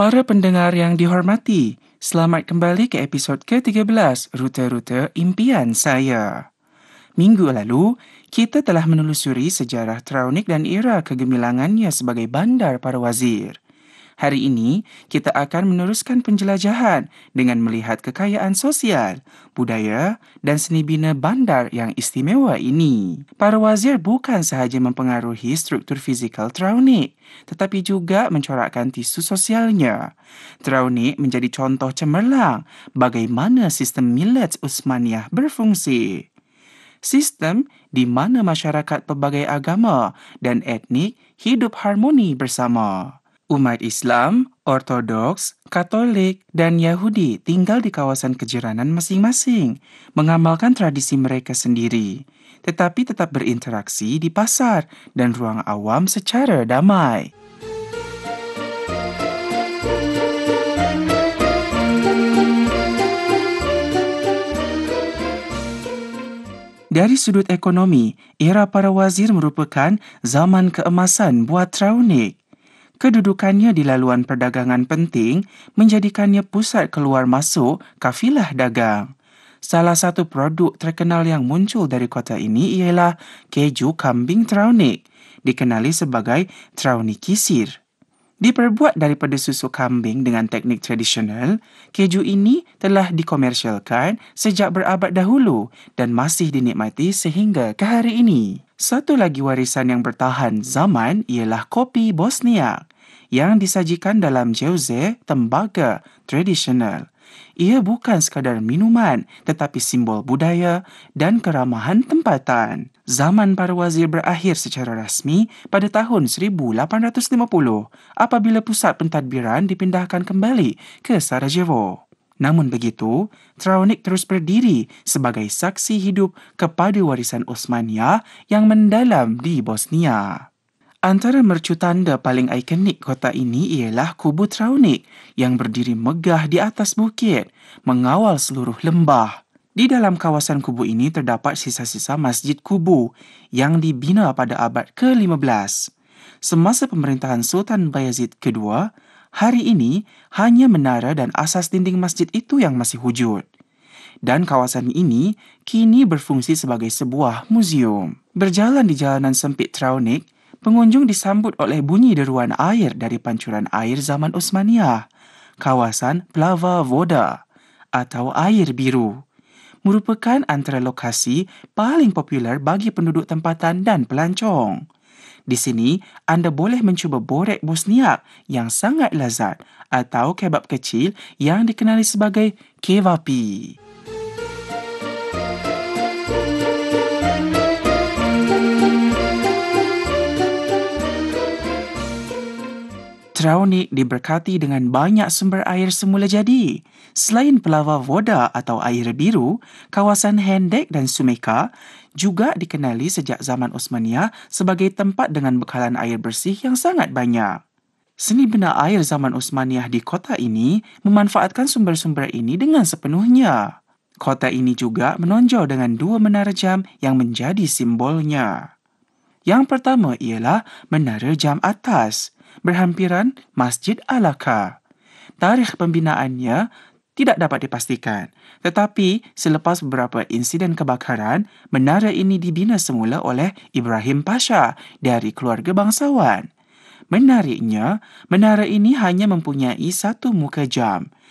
Para pendengar yang dihormati, selamat kembali ke episod ke-13 Rute-Rute Impian Saya. Minggu lalu, kita telah menelusuri sejarah Traunik dan era kegemilangannya sebagai bandar para wazir. Hari ini, kita akan meneruskan penjelajahan dengan melihat kekayaan sosial, budaya dan seni bina bandar yang istimewa ini. Para wazir bukan sahaja mempengaruhi struktur fizikal Traunik, tetapi juga mencorakkan tisu sosialnya. Traunik menjadi contoh cemerlang bagaimana sistem millet Utsmaniyah berfungsi. Sistem di mana masyarakat pelbagai agama dan etnik hidup harmoni bersama. Umat Islam, Ortodoks, Katolik dan Yahudi tinggal di kawasan kejiranan masing-masing, mengamalkan tradisi mereka sendiri, tetapi tetap berinteraksi di pasar dan ruang awam secara damai. Dari sudut ekonomi, era para wazir merupakan zaman keemasan buat Traunik. Kedudukannya di laluan perdagangan penting menjadikannya pusat keluar masuk kafilah dagang. Salah satu produk terkenal yang muncul dari kota ini ialah keju kambing Traunik, dikenali sebagai Traunikisir. Diperbuat daripada susu kambing dengan teknik tradisional, keju ini telah dikomersialkan sejak berabad dahulu dan masih dinikmati sehingga ke hari ini. Satu lagi warisan yang bertahan zaman ialah kopi Bosniak yang disajikan dalam jauze tembaga tradisional. Ia bukan sekadar minuman tetapi simbol budaya dan keramahan tempatan. Zaman para wazir berakhir secara rasmi pada tahun 1850 apabila pusat pentadbiran dipindahkan kembali ke Sarajevo. Namun begitu, Traunik terus berdiri sebagai saksi hidup kepada warisan Utsmaniyah yang mendalam di Bosnia. Antara mercu tanda paling ikonik kota ini ialah Kubu Traunik yang berdiri megah di atas bukit, mengawal seluruh lembah. Di dalam kawasan kubu ini terdapat sisa-sisa Masjid Kubu yang dibina pada abad ke-15. Semasa pemerintahan Sultan Bayezid II, hari ini hanya menara dan asas dinding masjid itu yang masih wujud. Dan kawasan ini kini berfungsi sebagai sebuah muzium. Berjalan di jalanan sempit Traunik, pengunjung disambut oleh bunyi deruan air dari pancuran air zaman Utsmaniyah, kawasan Plava Voda atau air biru. Merupakan antara lokasi paling popular bagi penduduk tempatan dan pelancong. Di sini, anda boleh mencuba borek Bosniak yang sangat lazat atau kebab kecil yang dikenali sebagai kevapi. Traunik diberkati dengan banyak sumber air semula jadi. Selain Plava Voda atau air biru, kawasan Hendek dan Sumeka juga dikenali sejak zaman Utsmaniyah sebagai tempat dengan bekalan air bersih yang sangat banyak. Seni bina air zaman Utsmaniyah di kota ini memanfaatkan sumber-sumber ini dengan sepenuhnya. Kota ini juga menonjol dengan dua menara jam yang menjadi simbolnya. Yang pertama ialah Menara Jam Atas, berhampiran Masjid Al-Aqsa. Tarikh pembinaannya tidak dapat dipastikan, tetapi selepas beberapa insiden kebakaran, menara ini dibina semula oleh Ibrahim Pasha dari keluarga bangsawan. Menariknya, menara ini hanya mempunyai satu muka jam,